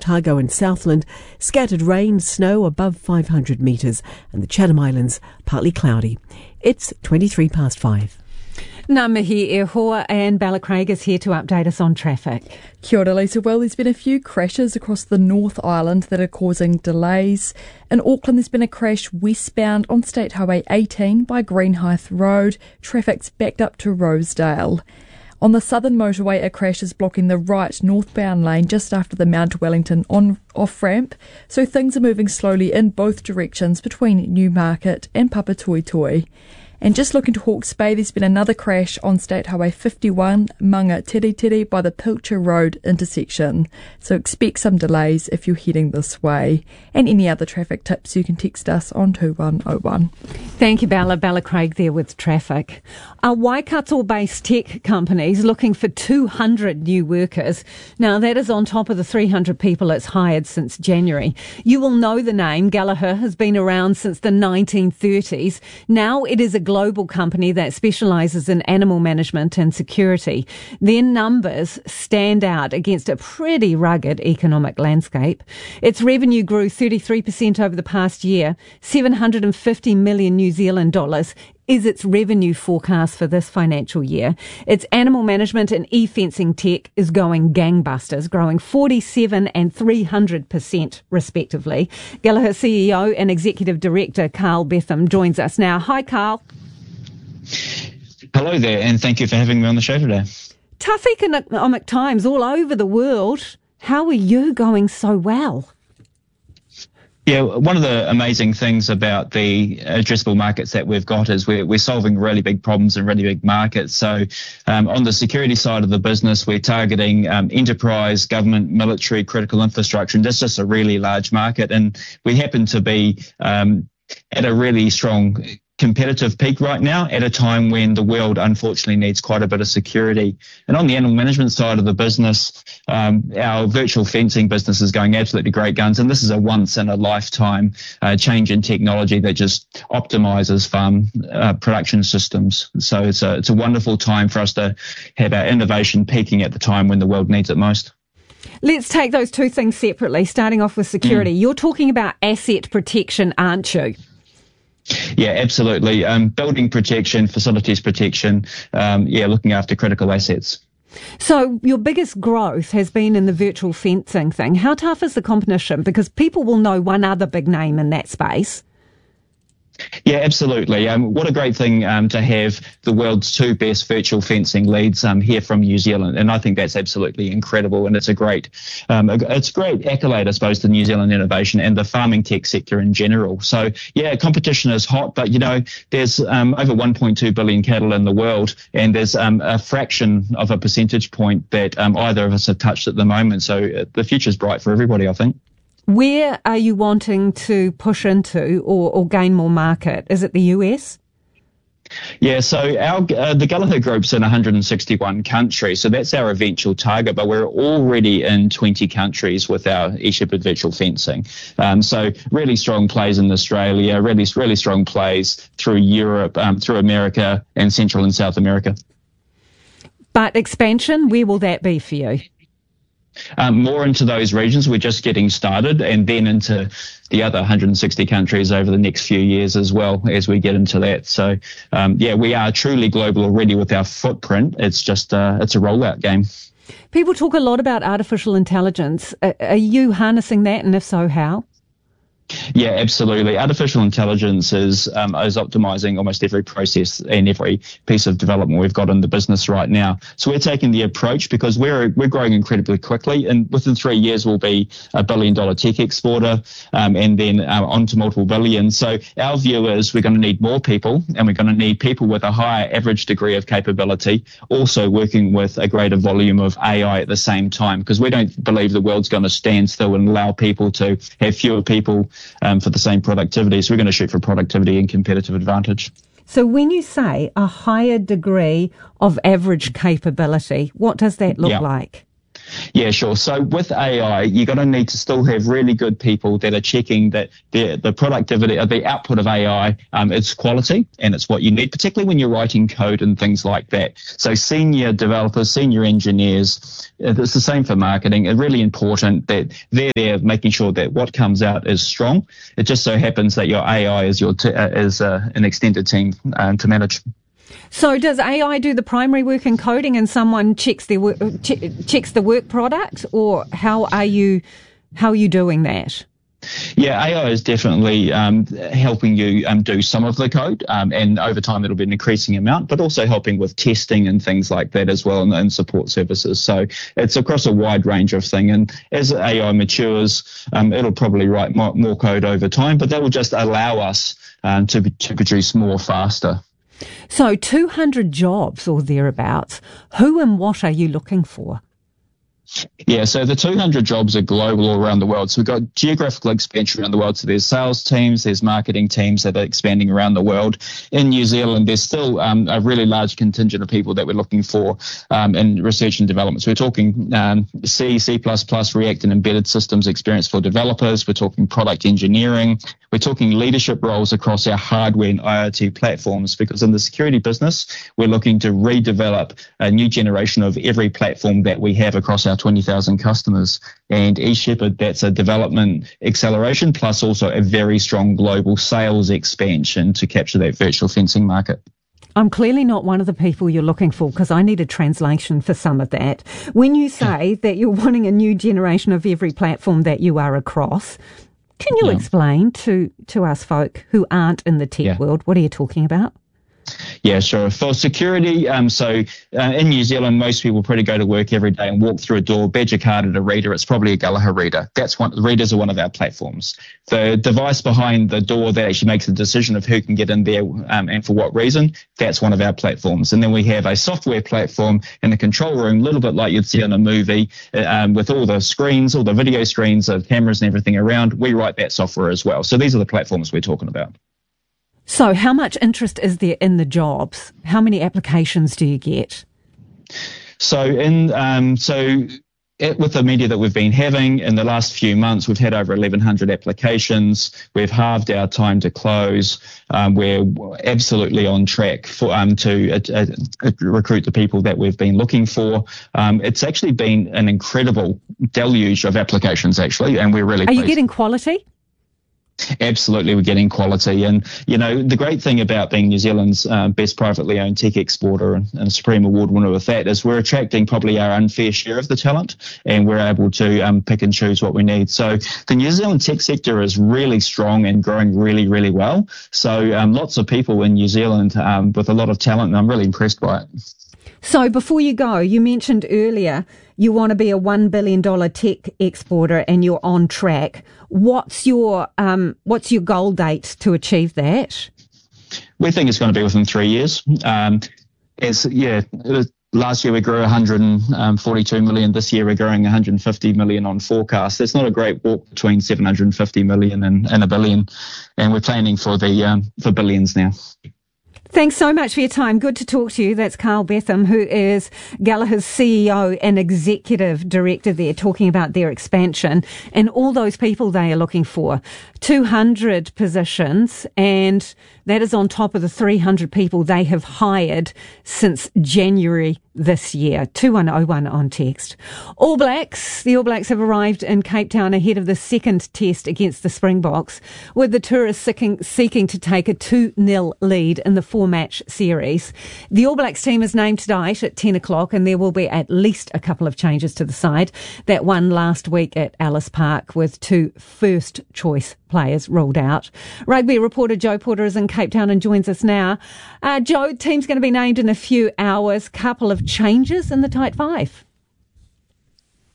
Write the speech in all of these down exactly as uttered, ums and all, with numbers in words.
Otago and Southland, scattered rain, snow above five hundred metres, and the Chatham Islands partly cloudy. It's twenty-three past five. Ngā mihi e hoa, and Bella Craig is here to update us on traffic. Kia ora, Lisa. Well, there's been a few crashes across the North Island that are causing delays. In Auckland, there's been a crash westbound on State Highway eighteen by Greenhithe Road. Traffic's backed up to Rosedale. On the southern motorway, a crash is blocking the right northbound lane just after the Mount Wellington on off ramp, so things are moving slowly in both directions between Newmarket and Papatoetoe. And just looking to Hawke's Bay, there's been another crash on State Highway fifty-one, Manga Tiritiri by the Pilcher Road intersection. So expect some delays if you're heading this way. And any other traffic tips, you can text us on two one oh one. Thank you, Bella. Bella Craig there with traffic. A Waikato-based tech company is looking for two hundred new workers. Now, that is on top of the three hundred people it's hired since January. You will know the name. Gallagher has been around since the nineteen thirties. Now it is a global company that specialises in animal management and security. Their numbers stand out against a pretty rugged economic landscape. Its revenue grew thirty-three percent over the past year. seven hundred fifty million New Zealand dollars is its revenue forecast for this financial year. Its animal management and e-fencing tech is going gangbusters, growing forty-seven and three hundred percent respectively. Gallagher C E O and Executive Director Carl Betham joins us now. Hi, Carl. Hello there, and thank you for having me on the show today. Tough economic times all over the world. How are you going so well? Yeah, one of the amazing things about the addressable markets that we've got is we're, we're solving really big problems in really big markets. So um, on the security side of the business, we're targeting um, enterprise, government, military, critical infrastructure, and that's just a really large market. And we happen to be um, at a really strong competitive peak right now at a time when the world unfortunately needs quite a bit of security. And on the animal management side of the business, um, our virtual fencing business is going absolutely great guns, and this is a once in a lifetime uh, change in technology that just optimizes farm uh, production systems. So it's a, it's a wonderful time for us to have our innovation peaking at the time when the world needs it most. Let's take those two things separately, starting off with security. Mm. You're talking about asset protection, aren't you? Yeah, absolutely. Um, building protection, facilities protection, um, yeah, looking after critical assets. So your biggest growth has been in the virtual fencing thing. How tough is the competition? Because people will know one other big name in that space. Yeah, absolutely. Um, what a great thing um, to have the world's two best virtual fencing leads um, here from New Zealand, and I think that's absolutely incredible. And it's a great, um, it's a great accolade, I suppose, to New Zealand innovation and the farming tech sector in general. So, yeah, competition is hot, but you know, there's um, over one point two billion cattle in the world, and there's um, a fraction of a percentage point that um, either of us have touched at the moment. So the future's bright for everybody, I think. Where are you wanting to push into or, or gain more market? Is it the U S? Yeah, so our uh, the Gallagher Group's in one hundred sixty-one countries, so that's our eventual target, but we're already in twenty countries with our e-Shepherd virtual fencing. Um, so really strong plays in Australia, really, really strong plays through Europe, um, through America and Central and South America. But expansion, where will that be for you? Um, more into those regions. We're just getting started, and then into the other one hundred sixty countries over the next few years as well as we get into that. So, um, yeah, we are truly global already with our footprint. It's just uh, it's a rollout game. People talk a lot about artificial intelligence. Are you harnessing that, and if so, how? Yeah, absolutely. Artificial intelligence is um, is optimizing almost every process and every piece of development we've got in the business right now. So we're taking the approach because we're we're growing incredibly quickly, and within three years we'll be a billion dollar tech exporter, um, and then uh, on to multiple billions. So our view is we're going to need more people, and we're going to need people with a higher average degree of capability, also working with a greater volume of A I at the same time, because we don't believe the world's going to stand still and allow people to have fewer people Um, for the same productivity. So we're going to shoot for productivity and competitive advantage. So when you say a higher degree of average capability, what does that look yeah. like? Yeah, sure. So with A I, you're going to need to still have really good people that are checking that the the productivity, or the output of A I, um, it's quality and it's what you need, particularly when you're writing code and things like that. So senior developers, senior engineers, it's the same for marketing. It's really important that they're there making sure that what comes out is strong. It just so happens that your A I is your t- uh, is uh, an extended team um, to manage. So does A I do the primary work in coding and someone checks the work, che- checks the work product, or how are you how are you doing that? Yeah, A I is definitely um, helping you um, do some of the code, um, and over time it'll be an increasing amount, but also helping with testing and things like that as well, and, and support services. So it's across a wide range of things. And as A I matures, um, it'll probably write more, more code over time, but that will just allow us um, to to produce more faster. So two hundred jobs or thereabouts. Who and what are you looking for? Yeah, so the two hundred jobs are global all around the world. So we've got geographical expansion around the world. So there's sales teams, there's marketing teams that are expanding around the world. In New Zealand, there's still um, a really large contingent of people that we're looking for um, in research and development. So we're talking um, C, C++, React and embedded systems experience for developers. We're talking product engineering. We're talking leadership roles across our hardware and I O T platforms, because in the security business, we're looking to redevelop a new generation of every platform that we have across our twenty thousand customers. And eShepherd, that's a development acceleration plus also a very strong global sales expansion to capture that virtual fencing market. I'm clearly not one of the people you're looking for, because I need a translation for some of that. When you say that you're wanting a new generation of every platform that you are across, can you yeah. explain to, to us folk who aren't in the tech yeah. world, what are you talking about? Yeah, sure. For security, um, so uh, in New Zealand, most people probably go to work every day and walk through a door, badge a card at a reader. It's probably a Gallagher reader. That's one. Readers are one of our platforms. The device behind the door that actually makes the decision of who can get in there um, and for what reason, that's one of our platforms. And then we have a software platform in the control room, a little bit like you'd see in a movie, um, with all the screens, all the video screens of cameras and everything around. We write that software as well. So these are the platforms we're talking about. So how much interest is there in the jobs? How many applications do you get? So in um, so it, with the media that we've been having in the last few months, we've had over eleven hundred applications. We've halved our time to close. Um, we're absolutely on track for um, to uh, uh, recruit the people that we've been looking for. Um, it's actually been an incredible deluge of applications, actually, and we're really Are pleased. You getting quality? Absolutely, we're getting quality. And, you know, the great thing about being New Zealand's uh, best privately owned tech exporter and, and Supreme Award winner with that is we're attracting probably our unfair share of the talent, and we're able to um, pick and choose what we need. So the New Zealand tech sector is really strong and growing really, really well. So um, lots of people in New Zealand um, with a lot of talent, and I'm really impressed by it. So before you go, you mentioned earlier you want to be a one billion dollars tech exporter and you're on track. What's your um, what's your goal date to achieve that? We think it's going to be within three years. Um, it's, yeah, last year we grew one hundred forty-two million. This year we're growing one hundred fifty million on forecast. It's not a great walk between seven hundred fifty million and, and a billion. And we're planning for the um, for billions now. Thanks so much for your time. Good to talk to you. That's Carl Betham, who is Gallagher's C E O and Executive Director there, talking about their expansion and all those people they are looking for. two hundred positions, and that is on top of the three hundred people they have hired since January this year. two one oh one on text. All Blacks. The All Blacks have arrived in Cape Town ahead of the second test against the Springboks, with the tourists seeking, seeking to take a two nil lead in the four-match series. The All Blacks team is named tonight at ten o'clock, and there will be at least a couple of changes to the side that won last week at Ellis Park, with two first-choice players ruled out. Rugby reporter Joe Porter is in Cape Town and joins us now. Uh, Joe, team's going to be named in a few hours. Couple of changes in the tight five.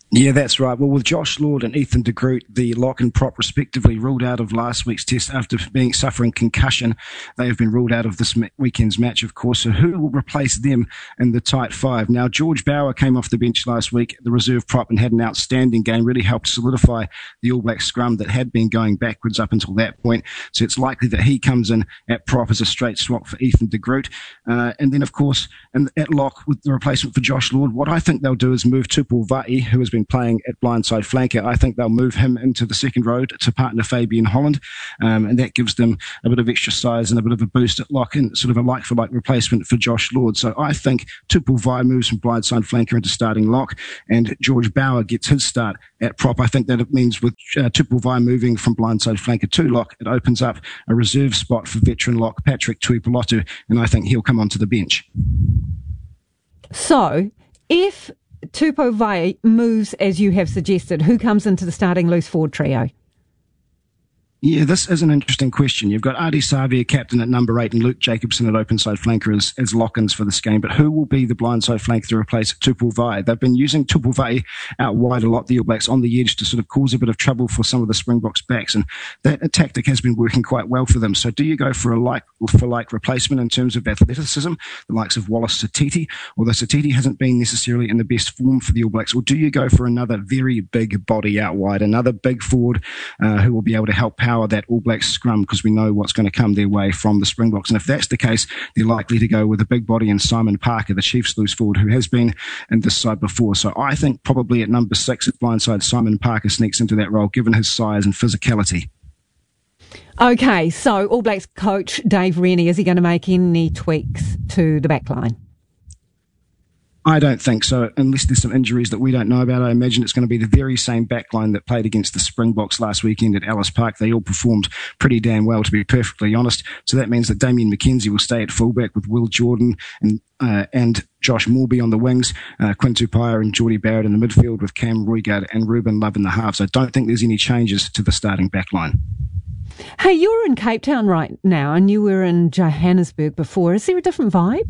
Yeah, that's right. Well, with Josh Lord and Ethan de Groot, the lock and prop respectively, ruled out of last week's test after being suffering concussion. They have been ruled out of this weekend's match, of course. So who will replace them in the tight five? Now, George Bower came off the bench last week, the reserve prop, and had an outstanding game, really helped solidify the All Black scrum that had been going backwards up until that point. So it's likely that he comes in at prop as a straight swap for Ethan de Groot. Uh, and then, of course, in, at lock with the replacement for Josh Lord, what I think they'll do is move Tupou Vaa'i, who has been playing at blindside flanker. I think they'll move him into the second row to partner Fabian Holland, um, and that gives them a bit of extra size and a bit of a boost at lock and sort of a like-for-like replacement for Josh Lord. So I think Tupou Vaa'i moves from blindside flanker into starting lock, and George Bower gets his start at prop. I think that it means with uh, Tupou Vaa'i moving from blindside flanker to lock, it opens up a reserve spot for veteran lock Patrick Tuipulotu, and I think he'll come onto the bench. So, if Tupou Vaa'i moves as you have suggested, who comes into the starting loose forward trio? Yeah, this is an interesting question. You've got Ardie Savea, captain at number eight, and Luke Jacobson at open side flanker as, as lock-ins for this game. But who will be the blindside flanker to replace Tupou Vaa'i? They've been using Tupou Vaa'i out wide a lot, the All Blacks, on the edge to sort of cause a bit of trouble for some of the Springboks backs. And that tactic has been working quite well for them. So do you go for a like for like replacement in terms of athleticism, the likes of Wallace Satiti, although Satiti hasn't been necessarily in the best form for the All Blacks? Or do you go for another very big body out wide, another big forward uh, who will be able to help power that All Blacks scrum, because we know what's going to come their way from the Springboks? And if that's the case, they're likely to go with a big body in Simon Parker, the Chiefs loose forward, who has been in this side before. So I think probably at number six at blindside, Simon Parker sneaks into that role, given his size and physicality. Okay, so All Blacks coach Dave Rennie, is he going to make any tweaks to the back line? I don't think so, unless there's some injuries that we don't know about. I imagine it's going to be the very same backline that played against the Springboks last weekend at Ellis Park. They all performed pretty damn well, to be perfectly honest. So that means that Damien McKenzie will stay at fullback with Will Jordan and uh, and Josh Morby on the wings, uh, Quinn Tupaia and Geordie Barrett in the midfield with Cam Roigard and Ruben Love in the halves. I don't think there's any changes to the starting backline. Hey, you're in Cape Town right now, and you were in Johannesburg before. Is there a different vibe?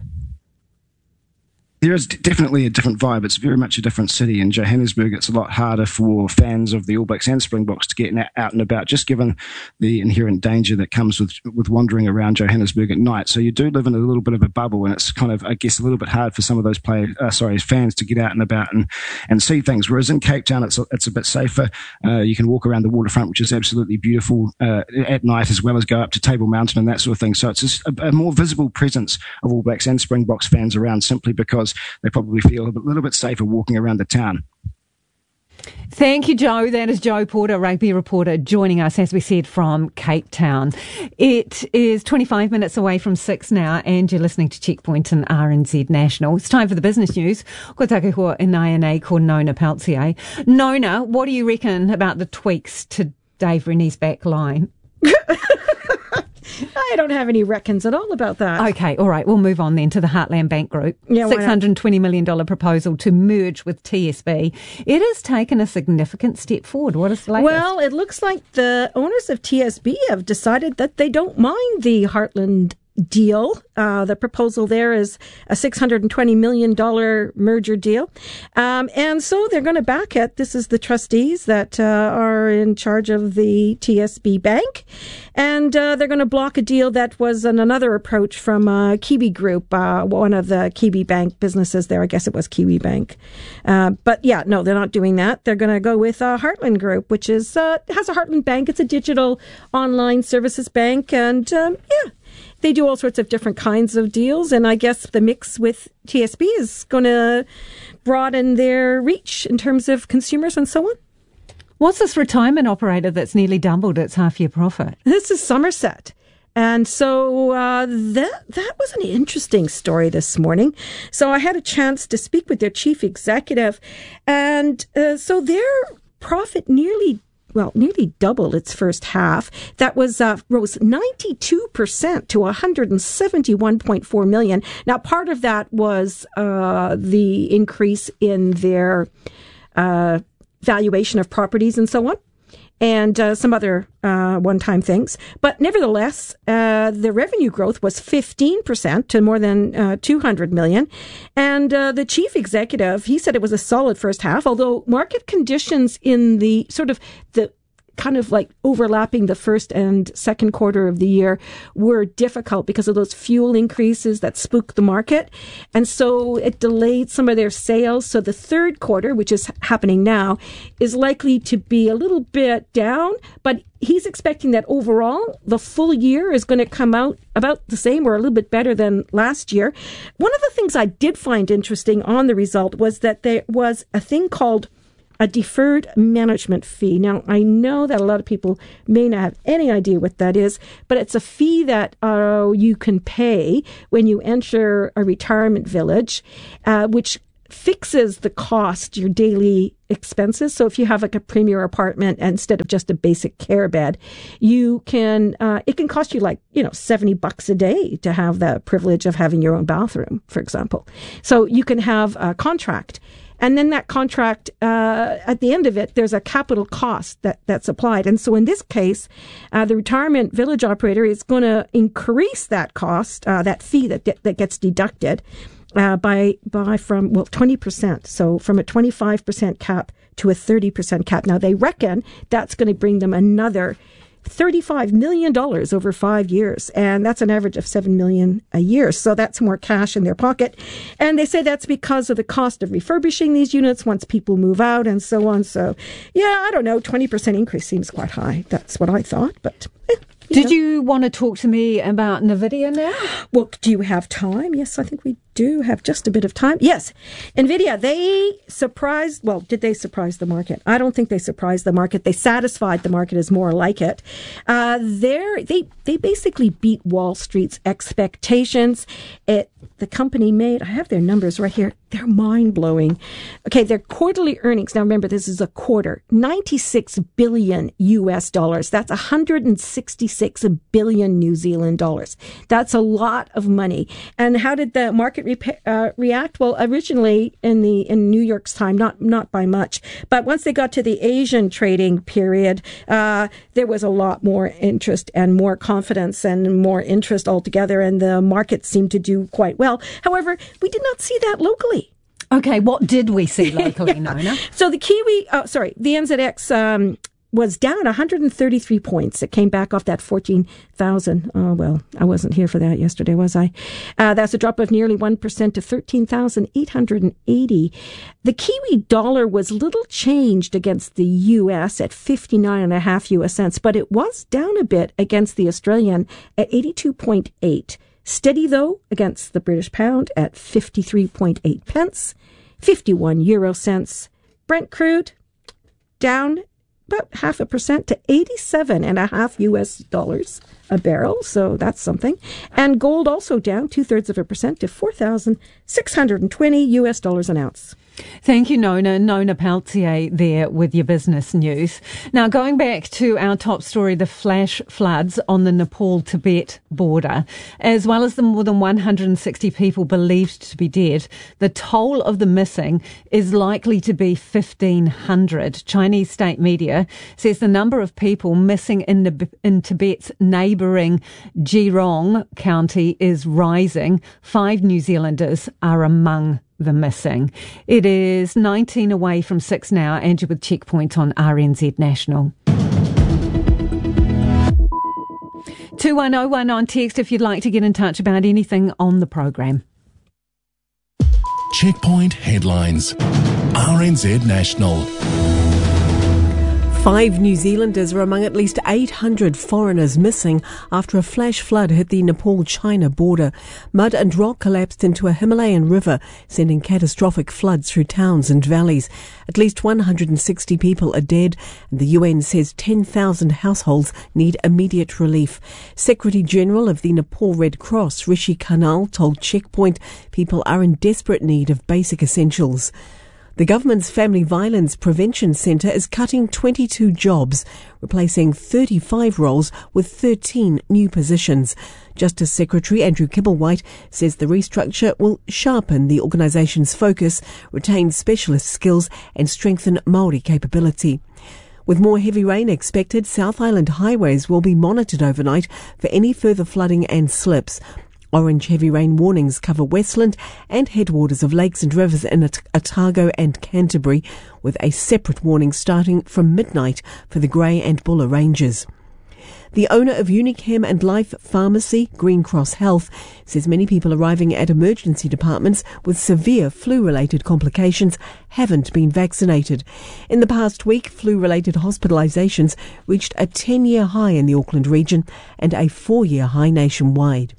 There is definitely a different vibe. It's very much a different city. In Johannesburg, it's a lot harder for fans of the All Blacks and Springboks to get out and about, just given the inherent danger that comes with with wandering around Johannesburg at night. So you do live in a little bit of a bubble, and it's kind of, I guess, a little bit hard for some of those players, uh, sorry, fans to get out and about and, and see things. Whereas in Cape Town, it's a, it's a bit safer. Uh, you can walk around the waterfront, which is absolutely beautiful uh, at night, as well as go up to Table Mountain and that sort of thing. So it's just a, a more visible presence of All Blacks and Springboks fans around, simply because they probably feel a little bit safer walking around the town. Thank you, Joe. That is Joe Porter, rugby reporter, joining us, as we said, from Cape Town. It is twenty-five minutes away from six now, and you're listening to Checkpoint and R N Z National. It's time for the business news. Ko take hoa inai ko Nona Peltier. Nona, what do you reckon about the tweaks to Dave Rennie's back line? I don't have any reckons at all about that. Okay, all right. We'll move on then to the Heartland Bank Group. Yeah, six hundred twenty million dollars proposal to merge with T S B. It has taken a significant step forward. What is the latest? Well, it looks like the owners of T S B have decided that they don't mind the Heartland deal. Uh, the proposal there is a six hundred twenty million dollars merger deal. Um, and so they're going to back it. This is the trustees that uh, are in charge of the T S B Bank. And uh, they're going to block a deal that was an, another approach from uh, Kiwi Group, uh, one of the Kiwi Bank businesses there. I guess it was Kiwi Bank. Uh, but yeah, no, they're not doing that. They're going to go with uh, Heartland Group, which is uh, has a Heartland Bank. It's a digital online services bank. And um, yeah, they do all sorts of different kinds of deals, and I guess the mix with T S B is going to broaden their reach in terms of consumers and so on. What's this retirement operator that's nearly doubled its half-year profit? This is Somerset. And so uh, that that was an interesting story this morning. So I had a chance to speak with their chief executive, and uh, so their profit nearly Well, nearly doubled its first half. That was uh, rose ninety-two percent to one hundred seventy-one point four million. Now, part of that was uh, the increase in their uh, valuation of properties and so on. and uh, some other uh, one-time things. But nevertheless, uh, the revenue growth was fifteen percent to more than uh, two hundred million. And uh, the chief executive, he said it was a solid first half, although market conditions in the sort of the kind of like overlapping the first and second quarter of the year were difficult because of those fuel increases that spooked the market. And so it delayed some of their sales. So the third quarter, which is happening now, is likely to be a little bit down, but he's expecting that overall the full year is going to come out about the same or a little bit better than last year. One of the things I did find interesting on the result was that there was a thing called a deferred management fee. Now, I know that a lot of people may not have any idea what that is, but it's a fee that uh, you can pay when you enter a retirement village, uh, which fixes the cost, your daily expenses. So if you have like a premier apartment instead of just a basic care bed, you can, uh, it can cost you like, you know, seventy bucks a day to have the privilege of having your own bathroom, for example. So you can have a contract. And then that contract, uh, at the end of it, there's a capital cost that, that's applied. And so in this case, uh, the retirement village operator is going to increase that cost, uh, that fee that, that gets deducted, uh, by, by from, well, twenty percent. So from a twenty-five percent cap to a thirty percent cap. Now they reckon that's going to bring them another thirty-five million dollars over five years. And that's an average of seven million dollars a year. So that's more cash in their pocket. And they say that's because of the cost of refurbishing these units once people move out and so on. So, yeah, I don't know. twenty percent increase seems quite high. That's what I thought. But eh, you Did know. you want to talk to me about NVIDIA now? Well, do you have time? Yes, I think we do have just a bit of time. Yes. NVIDIA, they surprised, well, did they surprise the market? I don't think they surprised the market. They satisfied the market is more like it. Uh, they're, they, they basically beat Wall Street's expectations. It, the company made, I have their numbers right here. They're mind-blowing. Okay, their quarterly earnings, now remember, this is a quarter, ninety-six billion U S dollars. That's one hundred sixty-six billion New Zealand dollars. That's a lot of money. And how did the market re- uh, react? Well, originally in the in New York's time, not not by much, but once they got to the Asian trading period, uh, there was a lot more interest and more confidence and more interest altogether, and the market seemed to do quite well. However, we did not see that locally. Okay, what did we see locally, yeah. Nona? So the Kiwi, oh, sorry, the N Z X um, was down one hundred thirty-three points. It came back off that fourteen thousand. Oh, well, I wasn't here for that yesterday, was I? Uh, that's a drop of nearly one percent to thirteen thousand eight hundred eighty. The Kiwi dollar was little changed against the U S at fifty-nine and a half U S cents, but it was down a bit against the Australian at eighty-two point eight. Steady, though, against the British pound at fifty-three point eight pence, fifty-one euro cents. Brent crude down about half a percent to eighty-seven and a half U S dollars a barrel. So that's something. And gold also down two thirds of a percent to four thousand six hundred twenty U S dollars an ounce. Thank you, Nona. Nona Peltier there with your business news. Now, going back to our top story, the flash floods on the Nepal-Tibet border, as well as the more than one hundred sixty people believed to be dead, the toll of the missing is likely to be fifteen hundred. Chinese state media says the number of people missing in, the, in Tibet's neighbouring Jirong County is rising. Five New Zealanders are among the missing. It is nineteen away from six now. Andrew with Checkpoint on R N Z National. two one oh one on text if you'd like to get in touch about anything on the program. Checkpoint headlines. R N Z National. Five New Zealanders are among at least eight hundred foreigners missing after a flash flood hit the Nepal-China border. Mud and rock collapsed into a Himalayan river, sending catastrophic floods through towns and valleys. At least one hundred sixty people are dead, and the U N says ten thousand households need immediate relief. Secretary-General of the Nepal Red Cross, Rishi Kanal, told Checkpoint people are in desperate need of basic essentials. The government's Family Violence Prevention Centre is cutting twenty-two jobs, replacing thirty-five roles with thirteen new positions. Justice Secretary Andrew Kibblewhite says the restructure will sharpen the organisation's focus, retain specialist skills and strengthen Māori capability. With more heavy rain expected, South Island highways will be monitored overnight for any further flooding and slips. Orange heavy rain warnings cover Westland and headwaters of lakes and rivers in Otago and Canterbury, with a separate warning starting from midnight for the Grey and Buller ranges. The owner of Unichem and Life Pharmacy, Green Cross Health, says many people arriving at emergency departments with severe flu-related complications haven't been vaccinated. In the past week, flu-related hospitalisations reached a ten-year high in the Auckland region and a four-year high nationwide.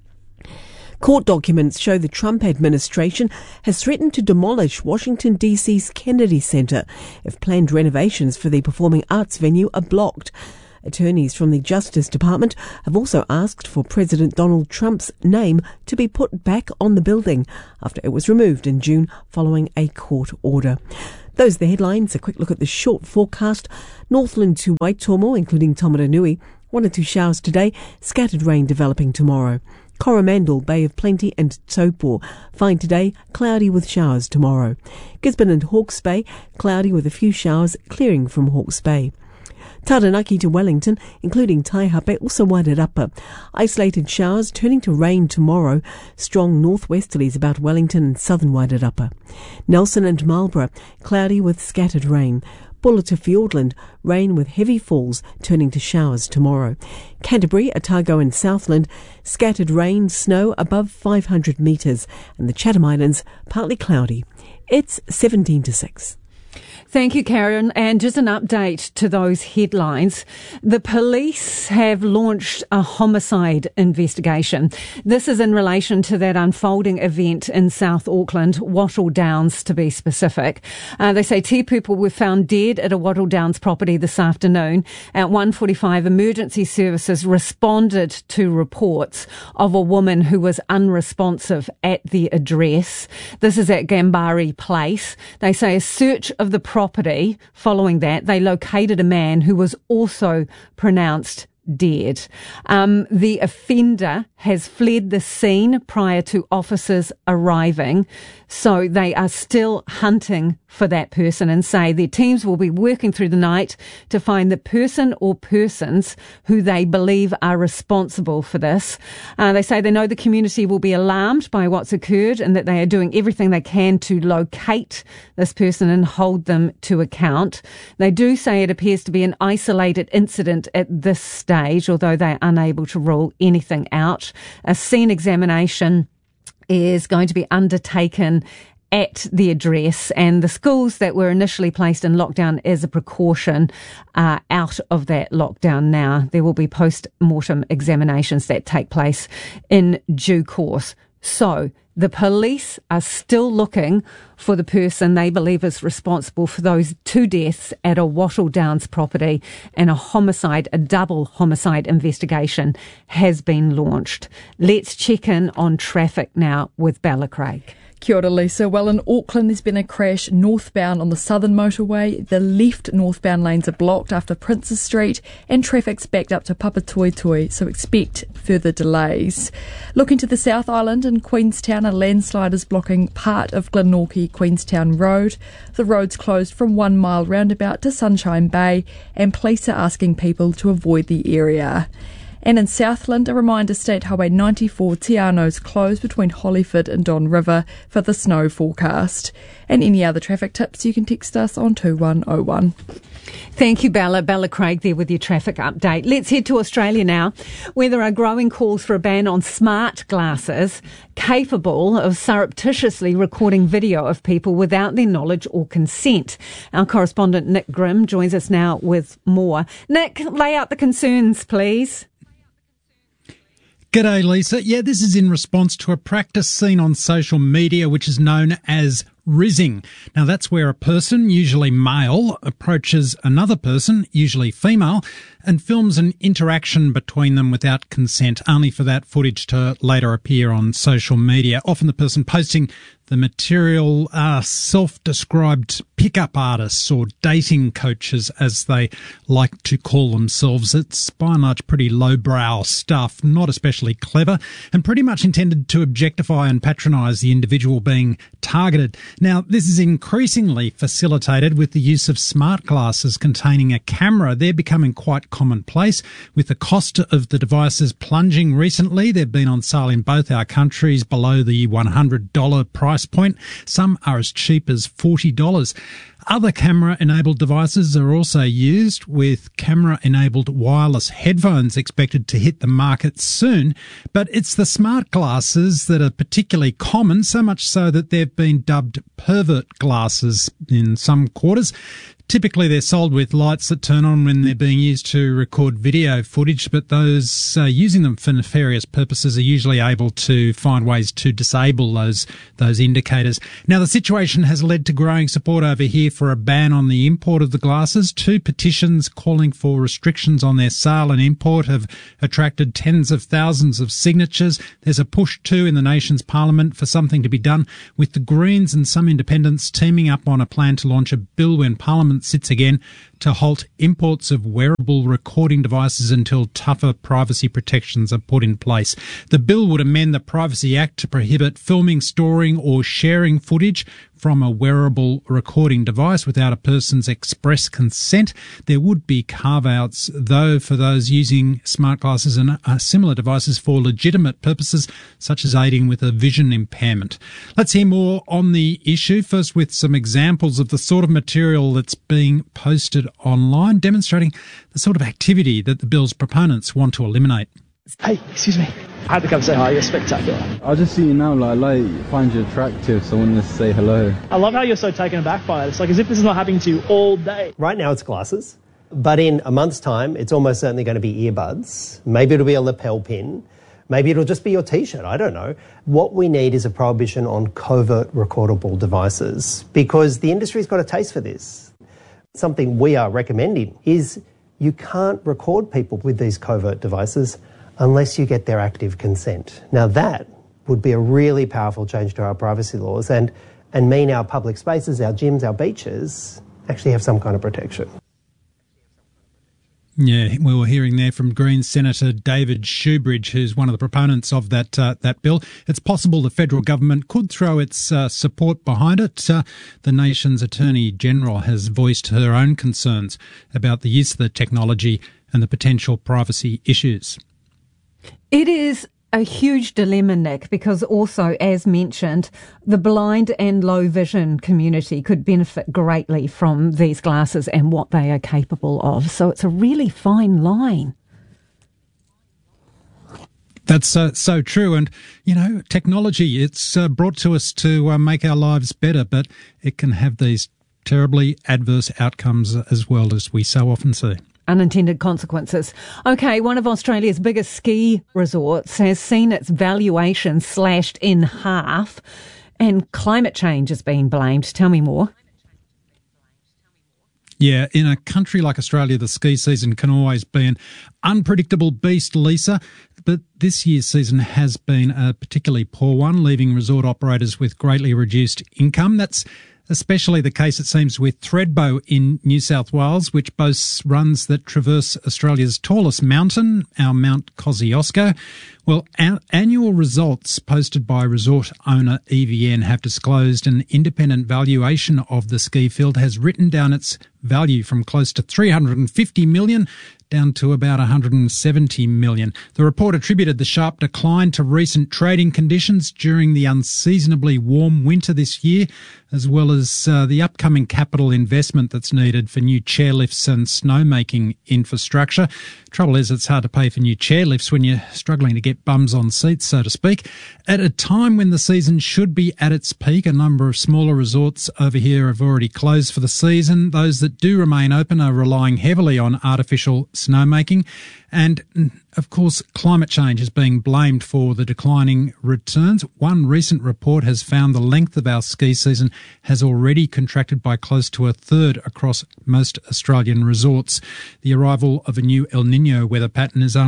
Court documents show the Trump administration has threatened to demolish Washington D C's Kennedy Center if planned renovations for the performing arts venue are blocked. Attorneys from the Justice Department have also asked for President Donald Trump's name to be put back on the building after it was removed in June following a court order. Those are the headlines. A quick look at the short forecast. Northland to Waitomo, including Tamaranui. One or two showers today, scattered rain developing tomorrow. Coromandel, Bay of Plenty and Taupo. Fine today, cloudy with showers tomorrow. Gisborne and Hawke's Bay, cloudy with a few showers clearing from Hawke's Bay. Taranaki to Wellington, including Taihape, also Wairarapa. Isolated showers turning to rain tomorrow. Strong northwesterlies about Wellington and southern Wairarapa. Nelson and Marlborough, cloudy with scattered rain. Buller to Fiordland, rain with heavy falls turning to showers tomorrow. Canterbury, Otago and Southland, scattered rain, snow above five hundred metres. And the Chatham Islands, partly cloudy. It's seventeen to six. Thank you, Karen. And just an update to those headlines. The police have launched a homicide investigation. This is in relation to that unfolding event in South Auckland, Wattle Downs to be specific. Uh, they say two people were found dead at a Wattle Downs property this afternoon. At one forty-five, emergency services responded to reports of a woman who was unresponsive at the address. This is at Gambari Place. They say a search of the property. Following that, they located a man who was also pronounced dead. Um, the offender has fled the scene prior to officers arriving, so they are still hunting for that person and say their teams will be working through the night to find the person or persons who they believe are responsible for this. Uh, they say they know the community will be alarmed by what's occurred and that they are doing everything they can to locate this person and hold them to account. They do say it appears to be an isolated incident at this stage, although they're unable to rule anything out. A scene examination is going to be undertaken at the address, and the schools that were initially placed in lockdown as a precaution are out of that lockdown now. There will be post-mortem examinations that take place in due course. So the police are still looking for the person they believe is responsible for those two deaths at a Wattle Downs property, and a homicide, a double homicide investigation has been launched. Let's check in on traffic now with Bella Craig. Kia ora, Lisa. Well, in Auckland, there's been a crash northbound on the southern motorway. The left northbound lanes are blocked after Princes Street, and traffic's backed up to Papatoetoe, so expect further delays. Looking to the South Island in Queenstown, a landslide is blocking part of Glenorchy Queenstown Road. The road's closed from one mile roundabout to Sunshine Bay, and police are asking people to avoid the area. And in Southland, a reminder, State Highway ninety-four Te Ano's closed between Hollyford and Don River for the snow forecast. And any other traffic tips, you can text us on two one oh one. Thank you, Bella. Bella Craig there with your traffic update. Let's head to Australia now, where there are growing calls for a ban on smart glasses capable of surreptitiously recording video of people without their knowledge or consent. Our correspondent Nick Grimm joins us now with more. Nick, lay out the concerns, please. G'day, Lisa. Yeah, this is in response to a practice seen on social media which is known as rizzing. Now, that's where a person, usually male, approaches another person, usually female, and films an interaction between them without consent, only for that footage to later appear on social media. Often the person posting the material are self-described pickup artists or dating coaches, as they like to call themselves. It's by and large pretty lowbrow stuff, not especially clever, and pretty much intended to objectify and patronise the individual being targeted. Now, this is increasingly facilitated with the use of smart glasses containing a camera. They're becoming quite commonplace, with the cost of the devices plunging recently. They've been on sale in both our countries below the one hundred dollars price point. Some are as cheap as forty dollars. Other camera-enabled devices are also used, with camera-enabled wireless headphones expected to hit the market soon. But it's the smart glasses that are particularly common, so much so that they've been dubbed pervert glasses in some quarters. Typically, they're sold with lights that turn on when they're being used to record video footage, but those uh, using them for nefarious purposes are usually able to find ways to disable those those indicators. Now, the situation has led to growing support over here for a ban on the import of the glasses. Two petitions calling for restrictions on their sale and import have attracted tens of thousands of signatures. There's a push, too, in the nation's parliament for something to be done, with the Greens and some independents teaming up on a plan to launch a bill when Parliament sits again to halt imports of wearable recording devices until tougher privacy protections are put in place. The bill would amend the Privacy Act to prohibit filming, storing or sharing footage from a wearable recording device without a person's express consent. There would be carve-outs, though, for those using smart glasses and uh, similar devices for legitimate purposes, such as aiding with a vision impairment. Let's hear more on the issue, first with some examples of the sort of material that's being posted online, demonstrating the sort of activity that the bill's proponents want to eliminate. Hey, excuse me. I had to come say hi. You're spectacular. I just see you now, like, like find you attractive, so I wanted to say hello. I love how you're so taken aback by it. It's like as if this is not happening to you all day. Right now it's glasses, but in a month's time it's almost certainly going to be earbuds. Maybe it'll be a lapel pin. Maybe it'll just be your T-shirt. I don't know. What we need is a prohibition on covert recordable devices, because the industry's got a taste for this. Something we are recommending is you can't record people with these covert devices unless you get their active consent. Now that would be a really powerful change to our privacy laws and, and mean our public spaces, our gyms, our beaches actually have some kind of protection. Yeah, we were hearing there from Greens Senator David Shoebridge, who's one of the proponents of that uh, that bill. It's possible the federal government could throw its uh, support behind it. Uh, the nation's Attorney General has voiced her own concerns about the use of the technology and the potential privacy issues. It is a huge dilemma, Nick, because also, as mentioned, the blind and low vision community could benefit greatly from these glasses and what they are capable of. So it's a really fine line. That's uh, so true. And, you know, technology, it's uh, brought to us to uh, make our lives better, but it can have these terribly adverse outcomes as well, as we so often see. Unintended consequences. Okay, one of Australia's biggest ski resorts has seen its valuation slashed in half, and climate change is being blamed. Tell me more. Yeah, in a country like Australia, the ski season can always be an unpredictable beast, Lisa. But this year's season has been a particularly poor one, leaving resort operators with greatly reduced income. That's especially the case, it seems, with Thredbo in New South Wales, which boasts runs that traverse Australia's tallest mountain, our Mount Kosciuszko. Well, our annual results posted by resort owner E V N have disclosed an independent valuation of the ski field has written down its value from close to three hundred fifty million dollars down to about one hundred seventy million dollars. The report attributed the sharp decline to recent trading conditions during the unseasonably warm winter this year, as well as uh, the upcoming capital investment that's needed for new chairlifts and snowmaking infrastructure. Trouble is, it's hard to pay for new chairlifts when you're struggling to get bums on seats, so to speak. At a time when the season should be at its peak, a number of smaller resorts over here have already closed for the season. Those that do remain open are relying heavily on artificial snowmaking. And, of course, climate change is being blamed for the declining returns. One recent report has found the length of our ski season has already contracted by close to a third across most Australian resorts. The arrival of a new El Niño weather pattern is only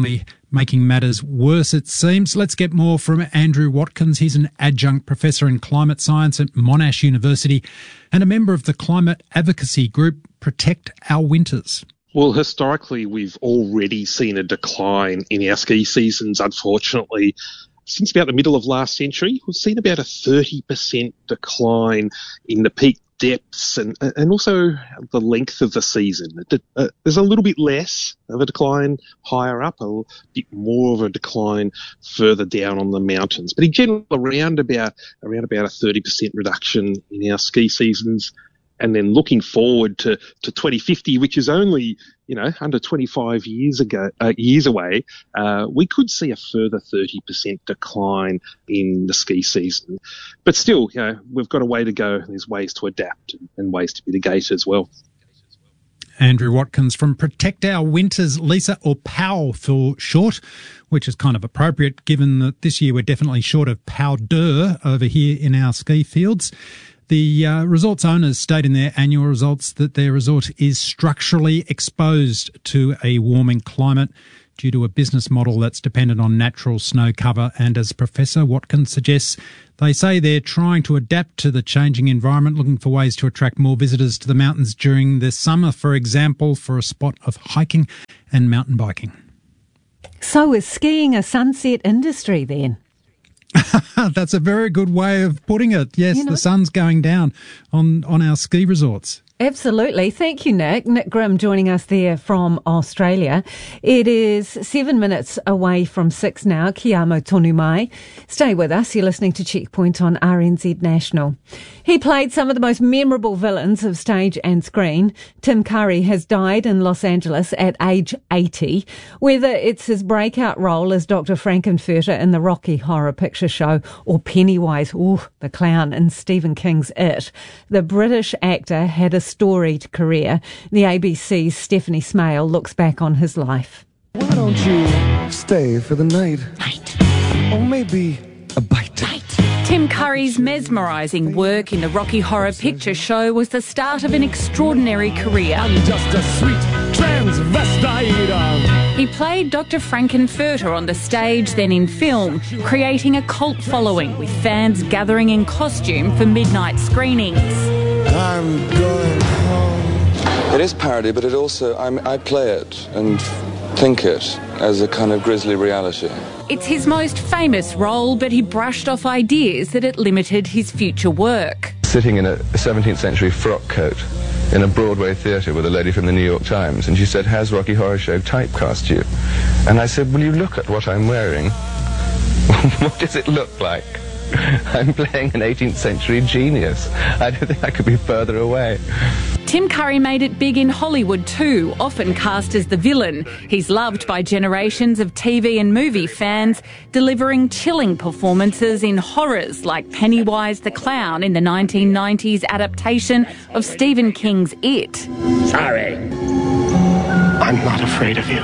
making matters worse, it seems. Let's get more from Andrew Watkins. He's an adjunct professor in climate science at Monash University and a member of the climate advocacy group Protect Our Winters. Well, historically, we've already seen a decline in our ski seasons, unfortunately. Since about the middle of last century, we've seen about a thirty percent decline in the peak depths and and also the length of the season. Uh, there's a little bit less of a decline higher up, a bit more of a decline further down on the mountains. But in general, around about around about a thirty percent reduction in our ski seasons. And then looking forward to, to twenty fifty, which is only, you know, under twenty-five years ago, uh, years away, uh, we could see a further thirty percent decline in the ski season. But still, you know, we've got a way to go. There's ways to adapt and ways to mitigate as well. Andrew Watkins from Protect Our Winters, Lisa, or POW for short, which is kind of appropriate given that this year we're definitely short of powder over here in our ski fields. The uh, resort's owners state in their annual results that their resort is structurally exposed to a warming climate due to a business model that's dependent on natural snow cover. And as Professor Watkins suggests, they say they're trying to adapt to the changing environment, looking for ways to attract more visitors to the mountains during the summer, for example, for a spot of hiking and mountain biking. So is skiing a sunset industry then? That's a very good way of putting it. Yes, you know, the sun's going down on, on our ski resorts. Absolutely. Thank you, Nick. Nick Grimm joining us there from Australia. It is seven minutes away from six now. Kia amo tonu mai. Stay with us. You're listening to Checkpoint on R N Z National. He played some of the most memorable villains of stage and screen. Tim Curry has died in Los Angeles at age eighty. Whether it's his breakout role as Doctor Frankenfurter in the Rocky Horror Picture Show or Pennywise, ooh, the clown in Stephen King's It, the British actor had a storied career. The A B C's Stephanie Smale looks back on his life. Why don't you stay for the night? Night. Or maybe a bite. Bite. Tim Curry's mesmerising work in the Rocky Horror Picture Show was the start of an extraordinary career. I'm just a sweet transvestite. He played Doctor Frankenfurter on the stage, then in film, creating a cult following with fans gathering in costume for midnight screenings. I'm going home. It is parody, but it also, I'm, I play it and think it as a kind of grisly reality. It's his most famous role, but he brushed off ideas that it limited his future work. Sitting in a seventeenth century frock coat in a Broadway theatre with a lady from the New York Times, and she said, "Has Rocky Horror Show typecast you?" And I said, "Will you look at what I'm wearing? What does it look like? I'm playing an eighteenth century genius. I don't think I could be further away." Tim Curry made it big in Hollywood too, often cast as the villain. He's loved by generations of T V and movie fans, delivering chilling performances in horrors like Pennywise the Clown in the nineteen nineties adaptation of Stephen King's It. Sorry, I'm not afraid of you.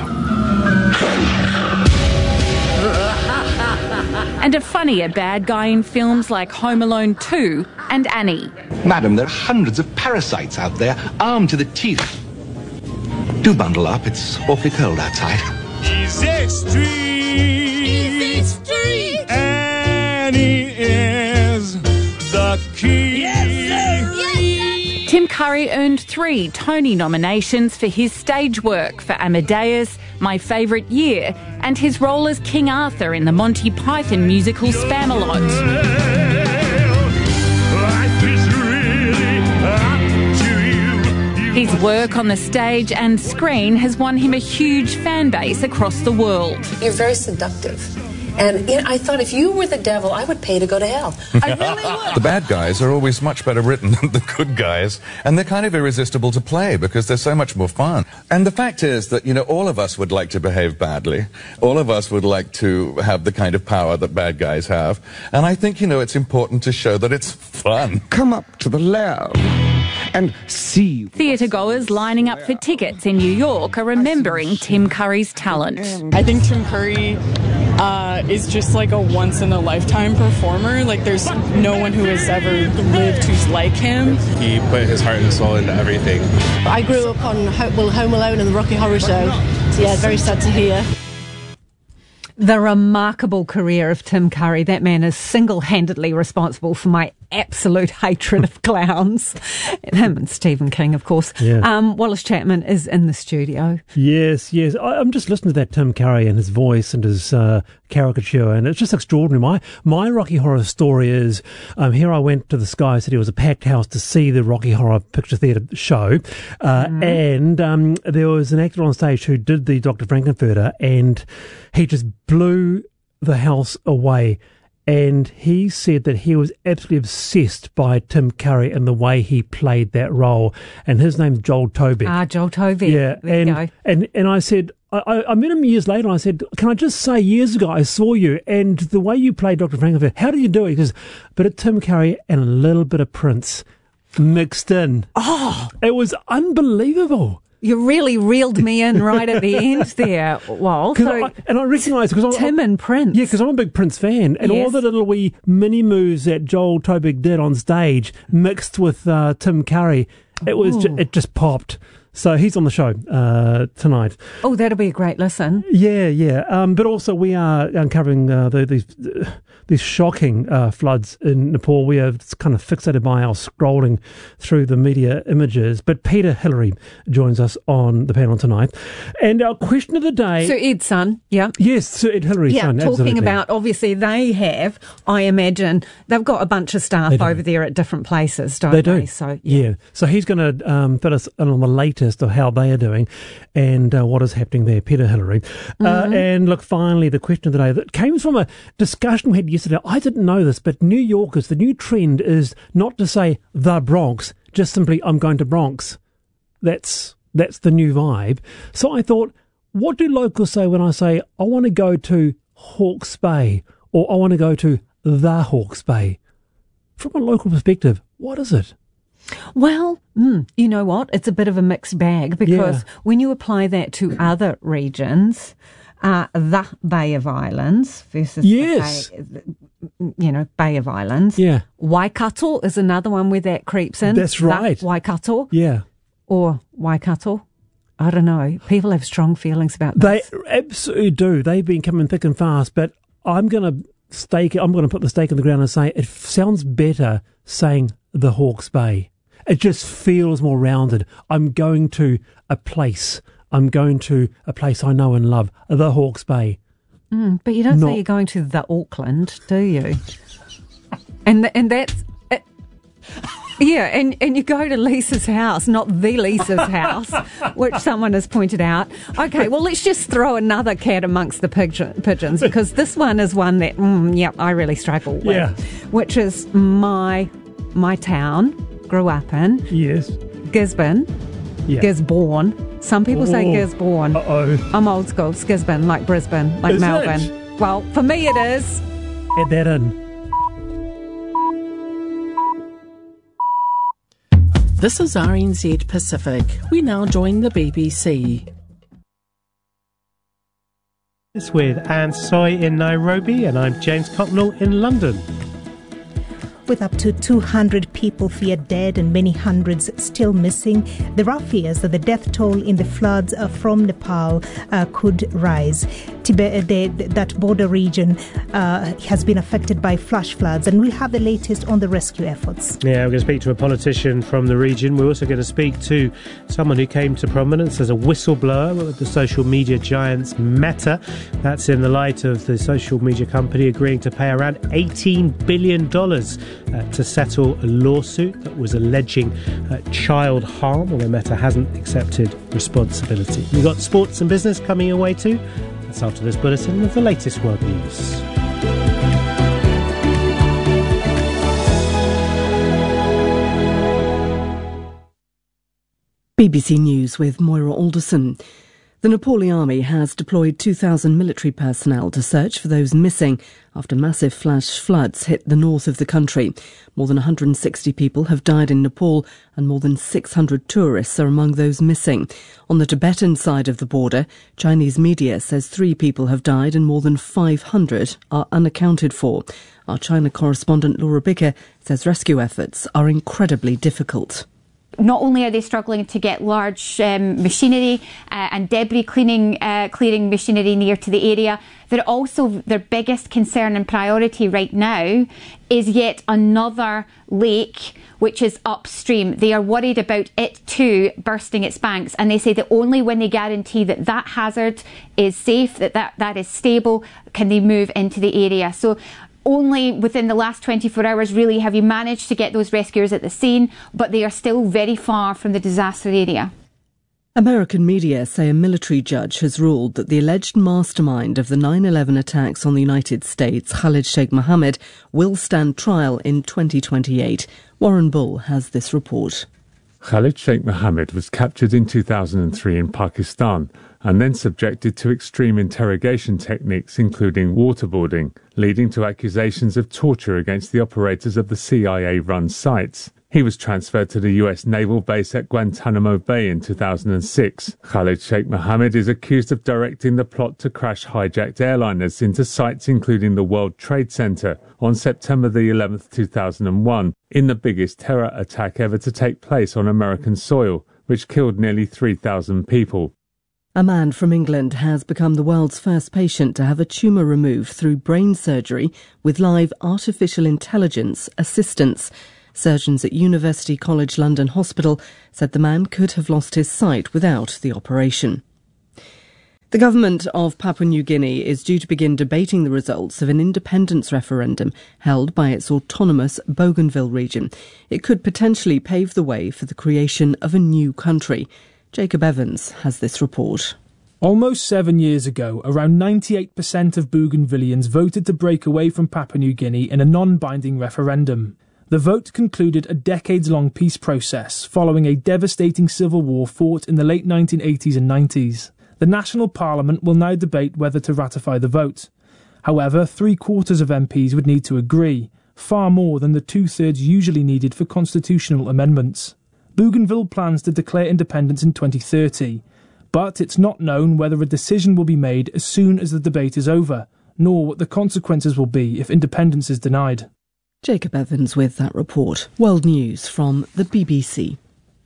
And a funnier bad guy in films like Home Alone two and Annie. Madam, there are hundreds of parasites out there, armed to the teeth. Do bundle up, it's awfully cold outside. Easy Street. Easy Street. Annie is the key. Yes, sir. Yes, sir. Tim Curry earned three Tony nominations for his stage work for Amadeus, My Favourite Year, and his role as King Arthur in the Monty Python musical Spamalot. His work on the stage and screen has won him a huge fan base across the world. You're very seductive. And you know, I thought if you were the devil, I would pay to go to hell. I really would. The bad guys are always much better written than the good guys. And they're kind of irresistible to play because they're so much more fun. And the fact is that, you know, all of us would like to behave badly. All of us would like to have the kind of power that bad guys have. And I think, you know, it's important to show that it's fun. Come up to the lab and see. Theatre goers lining up for tickets in New York are remembering Tim Curry's talent. I think Tim Curry uh, is just like a once-in-a-lifetime performer. Like, there's no one who has ever lived who's like him. He put his heart and soul into everything. I grew up on well, Home Alone and the Rocky Horror Show, so yeah, very sad to hear. The remarkable career of Tim Curry. That man is single-handedly responsible for my absolute hatred of clowns. And him and Stephen King, of course. Yeah. Um, Wallace Chapman is in the studio. Yes, yes. I, I'm just listening to that Tim Curry and his voice and his uh, caricature, and it's just extraordinary. My my Rocky Horror story is, um, here I went to the Sky City. It was a packed house to see the Rocky Horror Picture Theatre show, uh, mm. and um, there was an actor on stage who did the Doctor Frankenfurter, and he just blew the house away. And he said that he was absolutely obsessed by Tim Curry and the way he played that role. And his name's Joel Tobic. Ah, Joel Tobic. Yeah, there and, you go. and and I said, I, I met him years later, and I said, can I just say, years ago I saw you, and the way you played Doctor Frankenfurter, how do you do it? He goes, a bit of Tim Curry and a little bit of Prince mixed in. Oh! It was unbelievable. You really reeled me in right at the end there, Wal. So I, and I recognise because Tim and Prince. Yeah, because I'm a big Prince fan, and yes. all the little wee mini moves that Joel Tobic did on stage, mixed with uh, Tim Curry, it was ju- it just popped. So he's on the show uh, tonight. Oh, that'll be a great listen. Yeah, yeah. Um, but also we are uncovering uh, the, these uh, these shocking uh, floods in Nepal. We are kind of fixated by our scrolling through the media images. But Peter Hillary joins us on the panel tonight. And our question of the day... Sir Ed's son, yeah. Yes, Sir Ed Hillary's yeah, son, talking absolutely. about, obviously, they have, I imagine, they've got a bunch of staff over there at different places, don't they? They do. So, yeah. yeah. So he's going to um, fill us in on the latest of how they are doing and uh, what is happening there. Peter Hillary. Mm-hmm. Uh, and look, finally, the question of the day that came from a discussion we had yesterday. I didn't know this, but New Yorkers, the new trend is not to say the Bronx, just simply I'm going to Bronx. That's that's the new vibe. So I thought, what do locals say when I say I want to go to Hawke's Bay or I want to go to the Hawke's Bay? From a local perspective, what is it? Well, mm, you know what? It's a bit of a mixed bag because yeah. when you apply that to other regions, uh, the Bay of Islands versus yes. the Bay, you know, Bay of Islands. Yeah. Waikato is another one where that creeps in. That's right. The Waikato. Yeah. Or Waikato. I don't know. People have strong feelings about this. They absolutely do. They've been coming thick and fast, but I'm going to stake, I'm going to put the stake in the ground and say it sounds better saying the Hawke's Bay. It just feels more rounded. I'm going to a place. I'm going to a place I know and love, the Hawke's Bay. Mm, but you don't Not, say you're going to the Auckland, do you? And th- and that's... Uh, yeah, and, and you go to Lisa's house, not the Lisa's house, which someone has pointed out. Okay, well, let's just throw another cat amongst the pigeon, pigeons, because this one is one that, mm, yep, I really struggle with, yeah. which is my my town, grew up in. Yes. Gisborne. Yeah. Gisborne. Some people oh. say Gisborne. Uh-oh. I'm old school. It's Gisborne, like Brisbane, like is Melbourne. It? Well, for me it is. Add that in. This is R N Z Pacific. We now join the B B C. It's with Anne Soy in Nairobi, and I'm James Cocknell in London. With up to two hundred people feared dead and many hundreds still missing, there are fears that the death toll in the floods uh, from Nepal uh, could rise. Tibet, the, that border region uh, has been affected by flash floods, and we'll have the latest on the rescue efforts. Yeah, we're going to speak to a politician from the region. We're also going to speak to someone who came to prominence as a whistleblower with the social media giants Meta. That's in the light of the social media company agreeing to pay around eighteen billion dollars Uh, to settle a lawsuit that was alleging uh, child harm, although Meta hasn't accepted responsibility. We've got sports and business coming your way too. That's after this bulletin with the latest world news. B B C News with Moira Alderson. The Nepali Army has deployed two thousand military personnel to search for those missing after massive flash floods hit the north of the country. More than one hundred sixty people have died in Nepal and more than six hundred tourists are among those missing. On the Tibetan side of the border, Chinese media says three people have died and more than five hundred are unaccounted for. Our China correspondent Laura Bicker says rescue efforts are incredibly difficult. Not only are they struggling to get large um, machinery uh, and debris cleaning, uh, clearing machinery near to the area, they're also, their biggest concern and priority right now is yet another lake which is upstream. They are worried about it too bursting its banks, and they say that only when they guarantee that that hazard is safe, that that, that is stable, can they move into the area. So only within the last twenty-four hours really have you managed to get those rescuers at the scene, but they are still very far from the disaster area. American media say a military judge has ruled that the alleged mastermind of the nine eleven attacks on the United States, Khalid Sheikh Mohammed, will stand trial in twenty twenty-eight. Warren Bull has this report. Khalid Sheikh Mohammed was captured in two thousand three in Pakistan and then subjected to extreme interrogation techniques, including waterboarding, leading to accusations of torture against the operators of the C I A-run sites. He was transferred to the U S naval base at Guantanamo Bay in two thousand six. Khalid Sheikh Mohammed is accused of directing the plot to crash hijacked airliners into sites including the World Trade Center on September the eleventh, two thousand one, in the biggest terror attack ever to take place on American soil, which killed nearly three thousand people. A man from England has become the world's first patient to have a tumour removed through brain surgery with live artificial intelligence assistance. Surgeons at University College London Hospital said the man could have lost his sight without the operation. The government of Papua New Guinea is due to begin debating the results of an independence referendum held by its autonomous Bougainville region. It could potentially pave the way for the creation of a new country. Jacob Evans has this report. Almost seven years ago, around ninety-eight percent of Bougainvillians voted to break away from Papua New Guinea in a non-binding referendum. The vote concluded a decades-long peace process following a devastating civil war fought in the late nineteen eighties and nineties. The National Parliament will now debate whether to ratify the vote. However, three-quarters of M Ps would need to agree, far more than the two-thirds usually needed for constitutional amendments. Bougainville plans to declare independence in twenty thirty, but it's not known whether a decision will be made as soon as the debate is over, nor what the consequences will be if independence is denied. Jacob Evans with that report. World News from the B B C.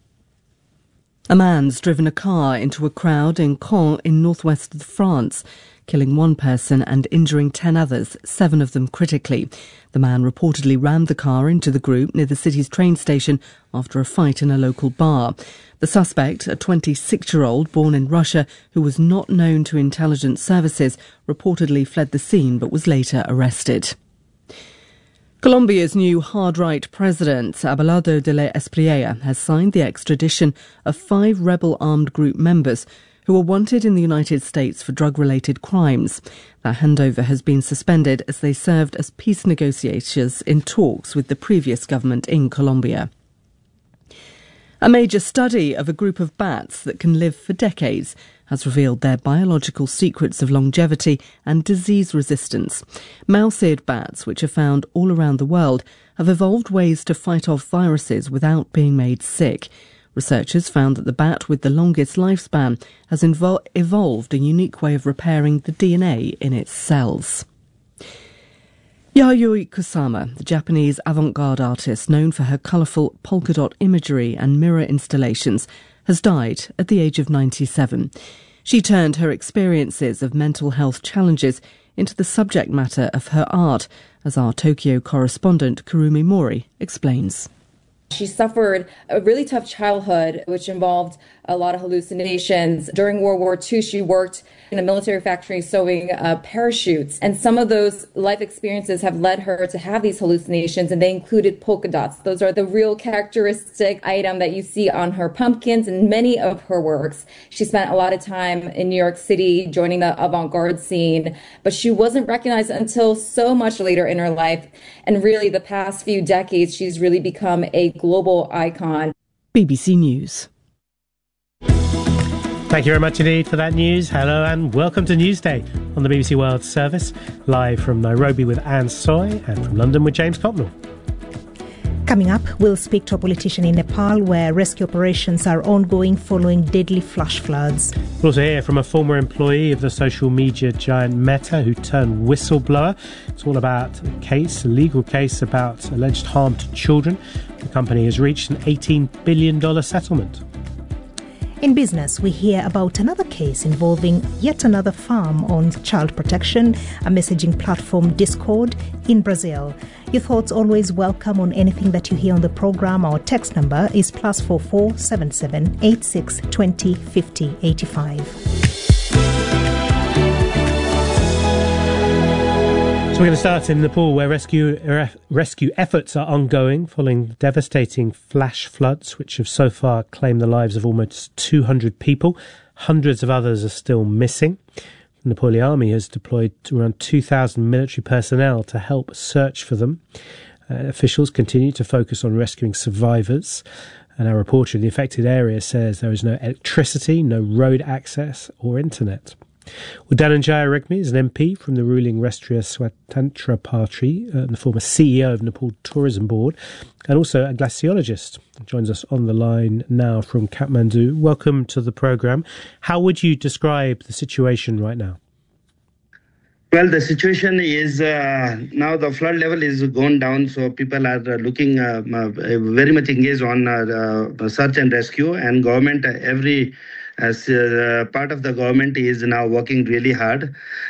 A man's driven a car into a crowd in Caen in northwest of France, killing one person and injuring ten others, seven of them critically. The man reportedly rammed the car into the group near the city's train station after a fight in a local bar. The suspect, a twenty-six-year-old born in Russia who was not known to intelligence services, reportedly fled the scene but was later arrested. Colombia's new hard-right president, Abelardo de la Espriella, has signed the extradition of five rebel armed group members who are wanted in the United States for drug-related crimes. That handover has been suspended as they served as peace negotiators in talks with the previous government in Colombia. A major study of a group of bats that can live for decades has revealed their biological secrets of longevity and disease resistance. Mouse-eared bats, which are found all around the world, have evolved ways to fight off viruses without being made sick. Researchers found that the bat with the longest lifespan has invo- evolved a unique way of repairing the D N A in its cells. Yayoi Kusama, the Japanese avant-garde artist known for her colourful polka dot imagery and mirror installations, has died at the age of ninety-seven. She turned her experiences of mental health challenges into the subject matter of her art, as our Tokyo correspondent Kurumi Mori explains. She suffered a really tough childhood, which involved a lot of hallucinations. During World War Two, she worked in a military factory sewing uh, parachutes. And some of those life experiences have led her to have these hallucinations, and they included polka dots. Those are the real characteristic item that you see on her pumpkins and many of her works. She spent a lot of time in New York City joining the avant-garde scene, but she wasn't recognized until so much later in her life. And really, the past few decades, she's really become a global icon. B B C News. Thank you very much indeed for that news. Hello and welcome to Newsday on the B B C World Service, live from Nairobi with Anne Soy and from London with James Copnell. Coming up, we'll speak to a politician in Nepal where rescue operations are ongoing following deadly flash floods. We'll also hear from a former employee of the social media giant Meta who turned whistleblower. It's all about a case, a legal case about alleged harm to children. The company has reached an eighteen billion dollars settlement. In business, we hear about another case involving yet another farm on child protection, a messaging platform Discord in Brazil. Your thoughts always welcome on anything that you hear on the program. Our text number is plus four four seven seven eight six twenty fifty eighty five. So we're going to start in Nepal, where rescue uh, rescue efforts are ongoing following devastating flash floods, which have so far claimed the lives of almost two hundred people. Hundreds of others are still missing. The Nepali army has deployed around two thousand military personnel to help search for them. Uh, officials continue to focus on rescuing survivors. And our reporter in the affected area says there is no electricity, no road access or internet. Well, Dhananjaya Rigmi is an M P from the ruling Rashtriya Swatantra Party, uh, the former C E O of Nepal Tourism Board, and also a glaciologist. He joins us on the line now from Kathmandu. Welcome to the programme. How would you describe the situation right now? Well, the situation is uh, now the flood level is gone down, so people are uh, looking uh, uh, very much engaged on uh, uh, search and rescue, and government, uh, every As uh, part of the government is now working really hard.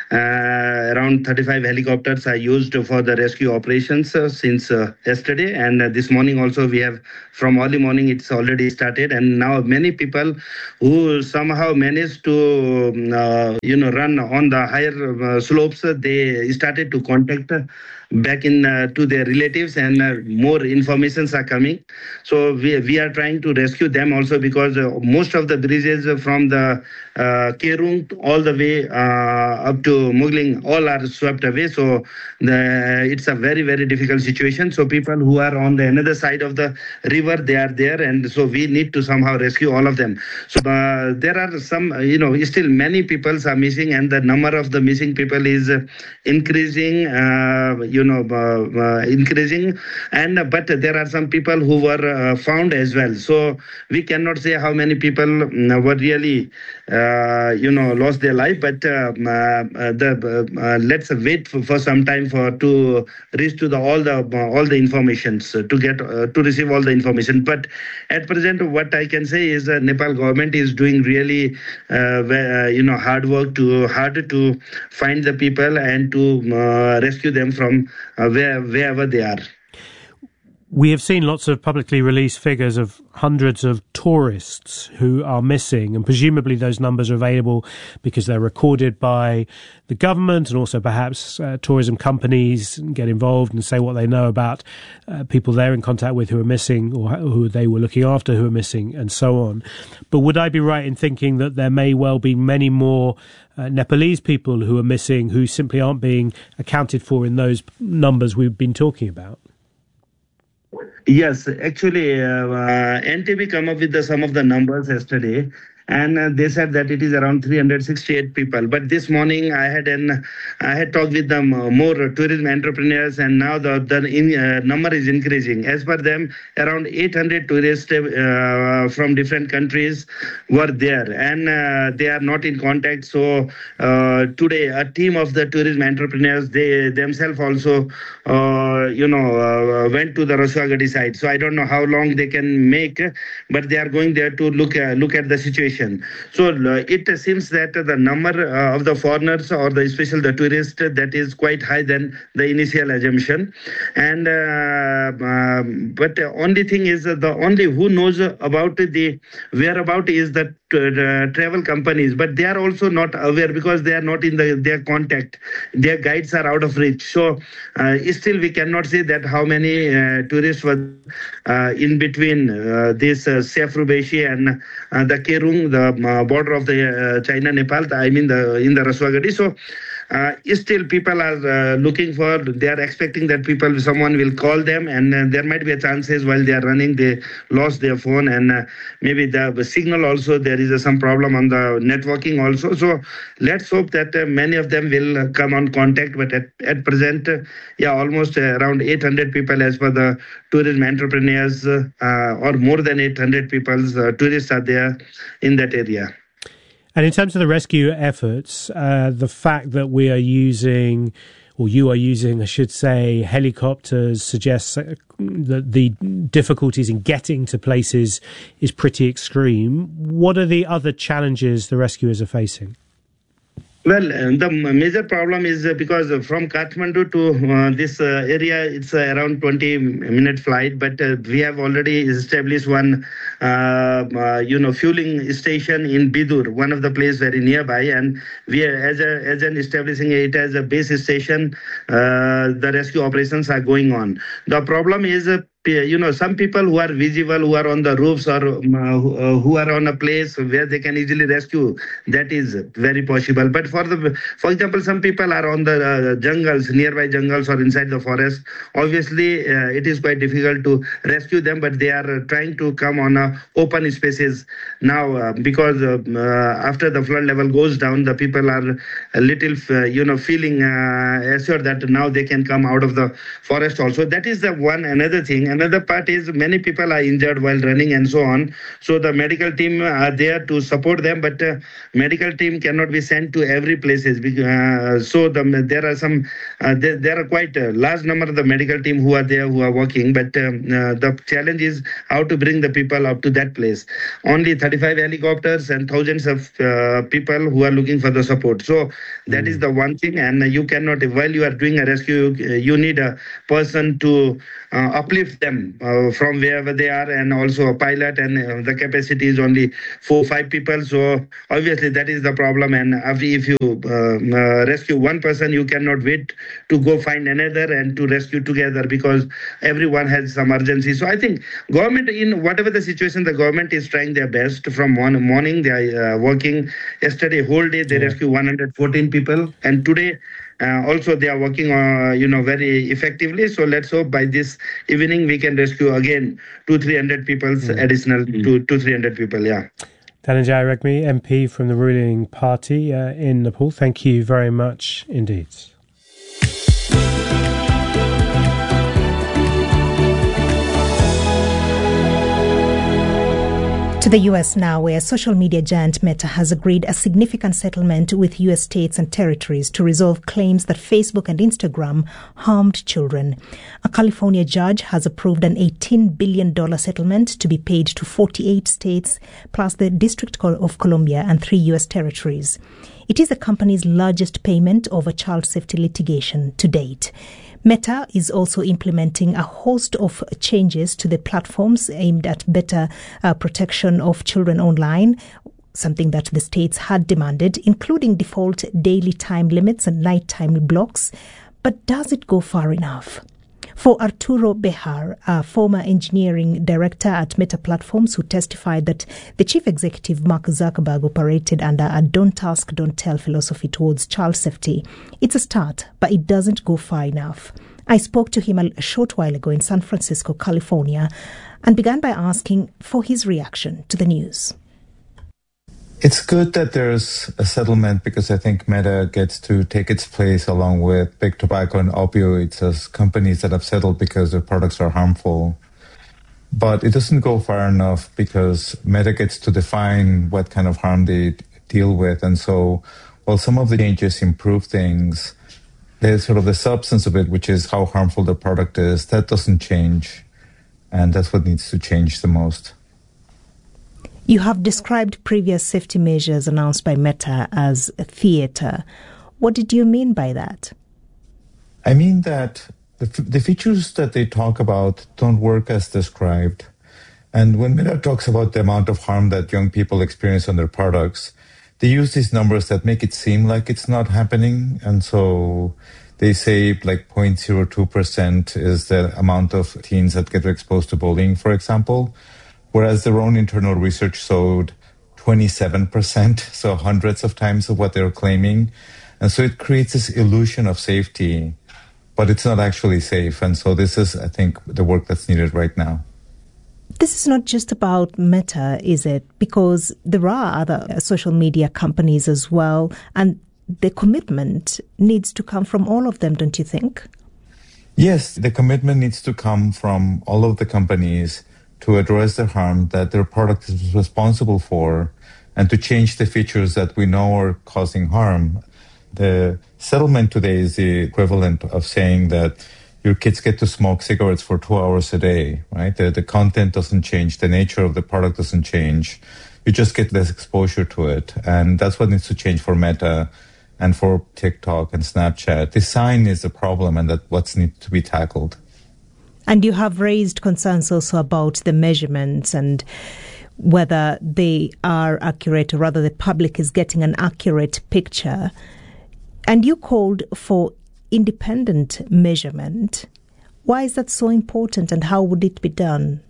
Uh, around thirty-five helicopters are used for the rescue operations uh, since uh, yesterday. And uh, this morning also we have, from early morning, it's already started. And now many people who somehow managed to, uh, you know, run on the higher uh, slopes, uh, they started to contact uh, back in uh, to their relatives, and uh, more informations are coming. So we we are trying to rescue them also, because uh, most of the bridges from the uh, Kerung all the way uh, up to Mugling all are swept away. So the, it's a very, very difficult situation. So people who are on the another side of the river, they are there, and so we need to somehow rescue all of them. So uh, there are some, you know, still many people are missing, and the number of the missing people is uh, increasing. Uh, you know, uh, uh, increasing, and uh, but there are some people who were uh, found as well. So we cannot say how many people uh, were really, uh, you know, lost their life. But uh, uh, the uh, let's wait for, for some time for to reach to the all the uh, all the informations uh, to get uh, to receive all the information. But at present, what I can say is uh, Nepal government is doing really, uh, uh, you know, hard work to hard to find the people and to uh, rescue them from Uh, where, wherever they are. We have seen lots of publicly released figures of hundreds of tourists who are missing, and presumably those numbers are available because they're recorded by the government, and also perhaps uh, tourism companies get involved and say what they know about uh, people they're in contact with who are missing, or who they were looking after who are missing, and so on. But would I be right in thinking that there may well be many more uh, Nepalese people who are missing who simply aren't being accounted for in those numbers we've been talking about? Yes, actually, uh, uh, N T V come up with the, some of the numbers yesterday, and uh, they said that it is around three hundred sixty-eight people. But this morning, I had an, I had talked with them uh, more tourism entrepreneurs, and now the the in, uh, number is increasing. As per them, around eight hundred tourists uh, from different countries were there, and uh, they are not in contact. So uh, today, a team of the tourism entrepreneurs, they themselves also, uh, you know, uh, went to the Rasuagadi side. So I don't know how long they can make, but they are going there to look uh, look at the situation. So uh, it seems that the number uh, of the foreigners, or the especially the tourists, that is quite high than the initial assumption. And uh, um, but the only thing is uh, the only who knows about the whereabout is the uh, travel companies, but they are also not aware because they are not in the, their contact. Their guides are out of reach. So uh, still we cannot say that how many uh, tourists were uh, in between uh, this uh, Saifrubeshi and uh, the Kerung, the uh, border of the uh, China Nepal, I mean the in the Rasuagadi. So uh, still people are uh, looking for, they are expecting that people, someone will call them, and uh, there might be a chances while they are running, they lost their phone, and uh, maybe the, the signal also, there is uh, some problem on the networking also. So let's hope that uh, many of them will uh, come on contact, but at, at present, uh, yeah, almost uh, around eight hundred people as per the tourism entrepreneurs, uh, or more than eight hundred people, uh, tourists are there in that area. And in terms of the rescue efforts, uh, the fact that we are using, or you are using, I should say, helicopters suggests that the difficulties in getting to places is pretty extreme. What are the other challenges the rescuers are facing? Well, uh, the major problem is uh, because uh, from Kathmandu to uh, this uh, area, it's uh, around twenty minute flight, but uh, we have already established one, uh, uh, you know, fueling station in Bidur, one of the places very nearby, and we are, as a, as an establishing it as a base station, uh, the rescue operations are going on. The problem is uh, you know, some people who are visible, who are on the roofs, or uh, who are on a place where they can easily rescue, that is very possible. But for the, for example, some people are on the uh, jungles, nearby jungles or inside the forest. Obviously, uh, it is quite difficult to rescue them, but they are uh, trying to come on uh, open spaces now uh, because uh, uh, after the flood level goes down, the people are a little, uh, you know, feeling uh, assured that now they can come out of the forest also. That is the one another thing. Another part is many people are injured while running and so on. So the medical team are there to support them, but uh, medical team cannot be sent to every places. Uh, so the, there are some, uh, there, there are quite a large number of the medical team who are there, who are working, but um, uh, the challenge is how to bring the people up to that place. Only thirty-five helicopters and thousands of uh, people who are looking for the support. So that mm. is the one thing, and you cannot, while you are doing a rescue, you need a person to uh, uplift them uh, from wherever they are, and also a pilot, and uh, the capacity is only four five people. So obviously that is the problem, and if you uh, uh, rescue one person, you cannot wait to go find another and to rescue together, because everyone has some urgency. So I think government, in whatever the situation, the government is trying their best. From one morning they are uh, working. Yesterday whole day they yeah. rescue one hundred fourteen people, and today Uh, also, they are working, uh, you know, very effectively. So let's hope by this evening we can rescue again two, three hundred people, mm. additional mm. two, two, three hundred people. Yeah. Dhananjay Regmi, M P from the ruling party uh, in Nepal. Thank you very much indeed. To the U S now, where social media giant Meta has agreed a significant settlement with U S states and territories to resolve claims that Facebook and Instagram harmed children. A California judge has approved an eighteen billion dollars settlement to be paid to forty-eight states, plus the District of Columbia and three U S territories. It is the company's largest payment over child safety litigation to date. Meta is also implementing a host of changes to the platforms aimed at better uh, protection of children online, something that the states had demanded, including default daily time limits and nighttime blocks. But does it go far enough? For Arturo Bejar, a former engineering director at Meta Platforms, who testified that the chief executive, Mark Zuckerberg, operated under a don't ask, don't tell philosophy towards child safety, it's a start, but it doesn't go far enough. I spoke to him a short while ago in San Francisco, California, and began by asking for his reaction to the news. It's good that there's a settlement, because I think Meta gets to take its place along with big tobacco and opioids as companies that have settled because their products are harmful. But it doesn't go far enough, because Meta gets to define what kind of harm they deal with. And so while some of the changes improve things, there's sort of the substance of it, which is how harmful the product is, that doesn't change. And that's what needs to change the most. You have described previous safety measures announced by Meta as a theater. What did you mean by that? I mean that the, the features that they talk about don't work as described. And when Meta talks about the amount of harm that young people experience on their products, they use these numbers that make it seem like it's not happening. And so they say like zero point zero two percent is the amount of teens that get exposed to bullying, for example. Whereas their own internal research showed twenty-seven percent, so hundreds of times of what they're claiming. And so it creates this illusion of safety, but it's not actually safe. And so this is, I think, the work that's needed right now. This is not just about Meta, is it? Because there are other social media companies as well, and the commitment needs to come from all of them, don't you think? Yes, the commitment needs to come from all of the companies to address the harm that their product is responsible for and to change the features that we know are causing harm. The settlement today is the equivalent of saying that your kids get to smoke cigarettes for two hours a day, right? The, the content doesn't change. The nature of the product doesn't change. You just get less exposure to it. And that's what needs to change for Meta and for TikTok and Snapchat. Design is the problem, and that's what needs to be tackled. And you have raised concerns also about the measurements and whether they are accurate, or rather the public is getting an accurate picture. And you called for independent measurement. Why is that so important, and how would it be done?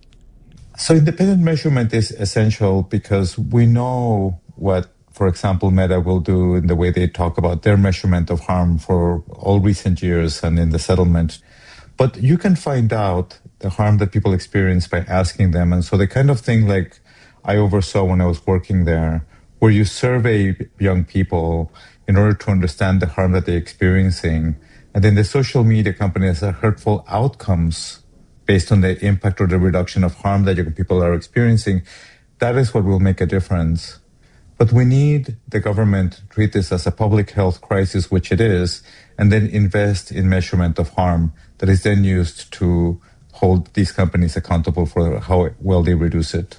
So independent measurement is essential because we know what, for example, Meta will do in the way they talk about their measurement of harm for all recent years and in the settlement. But you can find out the harm that people experience by asking them. And so the kind of thing like I oversaw when I was working there, where you survey young people in order to understand the harm that they're experiencing. And then the social media companies have hurtful outcomes based on the impact or the reduction of harm that young people are experiencing. That is what will make a difference. But we need the government to treat this as a public health crisis, which it is, and then invest in measurement of harm that is then used to hold these companies accountable for how well they reduce it.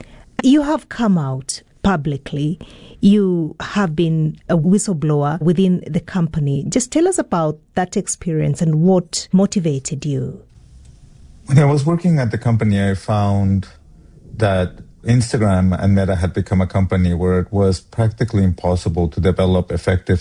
You have come out publicly. You have been a whistleblower within the company. Just tell us about that experience and what motivated you. When I was working at the company, I found that Instagram and Meta had become a company where it was practically impossible to develop effective